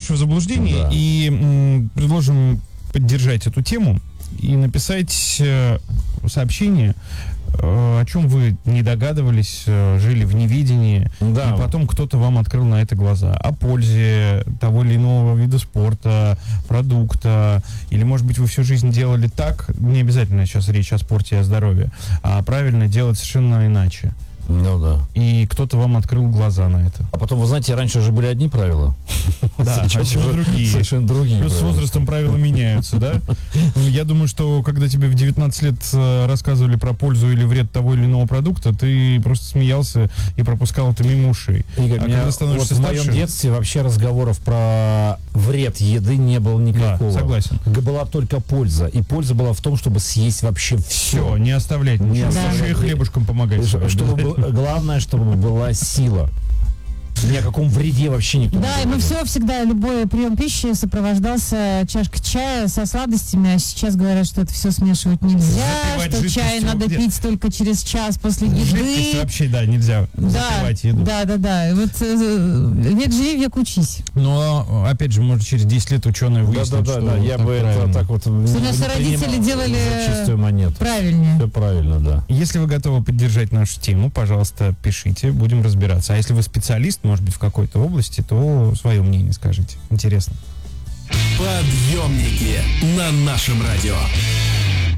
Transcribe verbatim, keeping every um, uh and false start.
вводящего заблуждения, Да. и м, предложим поддержать эту тему и написать э, сообщение, э, о чем вы не догадывались, э, жили в неведении, Да. и потом кто-то вам открыл на это глаза. О пользе того или иного вида спорта, продукта, или, может быть, вы всю жизнь делали так, не обязательно сейчас речь о спорте и о здоровье, а правильно делать совершенно иначе. Ну да. И кто-то вам открыл глаза на это. А потом, вы знаете, раньше уже были одни правила. Да, Сейчас а сейчас уже другие. Совершенно другие. Плюс с правила. возрастом правила меняются, да? Я думаю, что когда тебе в девятнадцать лет э, рассказывали про пользу или вред того или иного продукта, ты просто смеялся и пропускал это мимо ушей. Игорь, А меня когда становишься вот в моем старше- детстве вообще разговоров про вред еды не было никакого. Да, согласен. Г- Была только польза. И польза была в том, чтобы съесть вообще Все, все. не оставлять Не ничего. оставлять. Еще и хлебушком помогать. своим, Чтобы да? был- главное, чтобы была сила. Ни о каком вреде вообще никто Да, не и мы говорил. все всегда, любой прием пищи сопровождался чашкой чая со сладостями, а сейчас говорят, что это все смешивать нельзя, Запивать что чай жидкостью надо где? пить только через час после Жидкость еды. вообще, да, нельзя Да, запивать еду. да, да, да. И вот э, век живи, век учись. Но, опять же, может, через десять лет ученые Да, выяснят, да, да, что да, я так бы это правильно. так вот Что наши родители делали за чистую монету. правильнее. Все правильно, да. Если вы готовы поддержать нашу тему, пожалуйста, пишите, будем разбираться. А если вы специалист, может быть, в какой-то области, то свое мнение скажите. Интересно. Подъемники на нашем радио.